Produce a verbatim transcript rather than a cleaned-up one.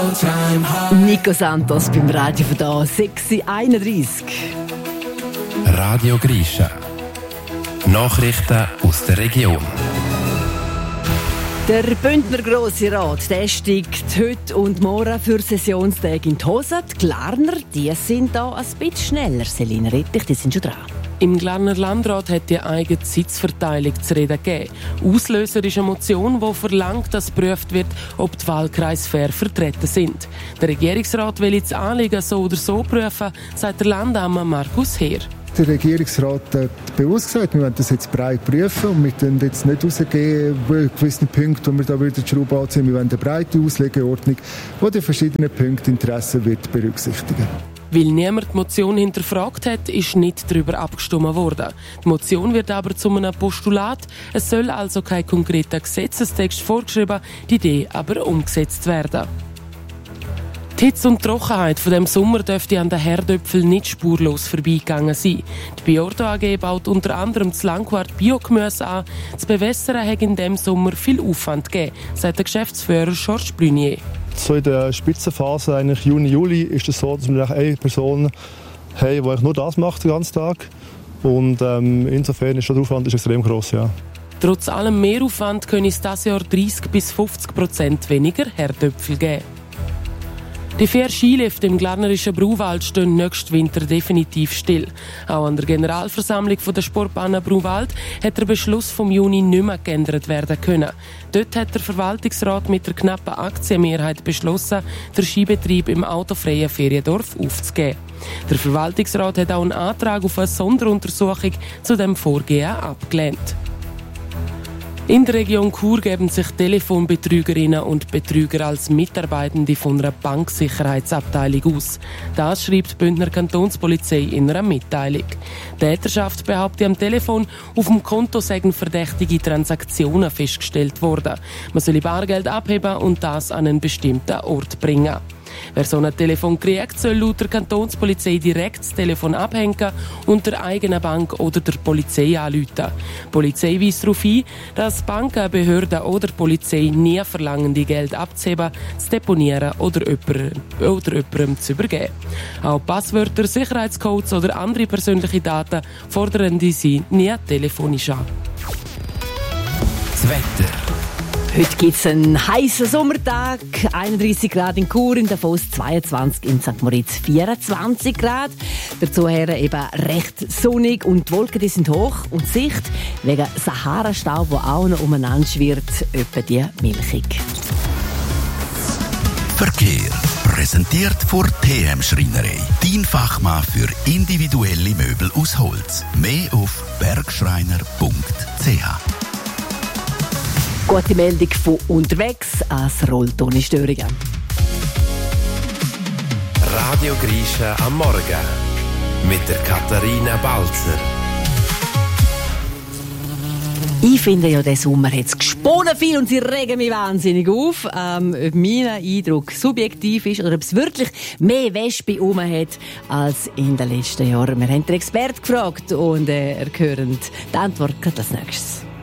Nico Santos beim Radio von da, sechs Uhr einunddreißig. Radio Grisha. Nachrichten aus der Region. Der Bündner Grosse Rat der steigt heute und morgen für Sessionstag in die Hose. Die Glarner die sind da ein bisschen schneller. Selina Rettich, die sind schon dran. Im Glarner Landrat hat die eigene Sitzverteilung zu reden gegeben. Auslöser ist eine Motion, die verlangt, dass geprüft wird, ob die Wahlkreise fair vertreten sind. Der Regierungsrat will das Anliegen so oder so prüfen, sagt der Landammer Markus Heer. Der Regierungsrat hat bewusst gesagt, wir wollen das jetzt breit prüfen und wir wollen jetzt nicht rausgehen bei gewissen Punkten, wo wir da wieder die Schraube anziehen. Wir wollen eine breite Auslegeordnung, die die verschiedenen Punkte Interessen wird berücksichtigen. Weil niemand die Motion hinterfragt hat, ist nicht darüber abgestimmt worden. Die Motion wird aber zu einem Postulat. Es soll also kein konkreter Gesetzestext vorgeschrieben, die Idee aber umgesetzt werden. Die Hitze und Trockenheit von dem Sommer dürfte an den Herdöpfeln nicht spurlos vorbeigegangen sein. Die Biordo A G baut unter anderem zu Langquart Biogemüse an. Das Bewässern hat in diesem Sommer viel Aufwand gegeben, sagt der Geschäftsführer Georges Brunier. So in der Spitzenphase, eigentlich Juni, Juli, ist es so, dass wir eine Person haben, die nur das macht den ganzen Tag. Und ähm, insofern ist der Aufwand ist extrem gross, ja. Trotz allem Mehraufwand können es dieses Jahr dreißig bis fünfzig Prozent weniger Herdöpfel geben. Die vier Skilifte im Glarnerischen Bruwald stehen nächsten Winter definitiv still. Auch an der Generalversammlung der Sportbahn Bruwald hat der Beschluss vom Juni nicht mehr geändert werden können. Dort hat der Verwaltungsrat mit der knappen Aktienmehrheit beschlossen, den Skibetrieb im autofreien Feriendorf aufzugeben. Der Verwaltungsrat hat auch einen Antrag auf eine Sonderuntersuchung zu dem Vorgehen abgelehnt. In der Region Chur geben sich Telefonbetrügerinnen und Betrüger als Mitarbeitende von einer Banksicherheitsabteilung aus. Das schreibt die Bündner Kantonspolizei in einer Mitteilung. Die Täterschaft behauptet am Telefon, auf dem Konto seien verdächtige Transaktionen festgestellt worden. Man solle Bargeld abheben und das an einen bestimmten Ort bringen. Wer so ein Telefon kriegt, soll laut der Kantonspolizei direkt das Telefon abhängen und der eigenen Bank oder der Polizei anrufen. Die Polizei weist darauf hin, dass Banken, Behörden oder Polizei nie verlangen, die Geld abzuheben, zu deponieren oder jemandem, oder jemandem zu übergeben. Auch Passwörter, Sicherheitscodes oder andere persönliche Daten fordern diese nie telefonisch an. Das Wetter. Heute gibt es einen heißen Sommertag, einunddreißig Grad in Chur, in Davos zweiundzwanzig, in Sankt Moritz vierundzwanzig Grad. Dazu eben recht sonnig und die Wolken die sind hoch und die Sicht wegen Sahara-Staub, der auch noch umeinander schwirrt, etwa die milchig. Verkehr. Präsentiert von T M Schreinerei. Dein Fachmann für individuelle Möbel aus Holz. Mehr auf bergschreiner punkt c h. Gute Meldung von unterwegs, es rollt ohne Störungen. Radio Grisha am Morgen mit der Katharina Balzer. Ich finde ja, der Sommer hat es gesponnen viel und sie regen mich wahnsinnig auf. Ähm, ob mein Eindruck subjektiv ist oder ob es wirklich mehr Wespe rum hat als in den letzten Jahren. Wir haben den Experten gefragt und äh, er hört die Antwort gerade als nächstes.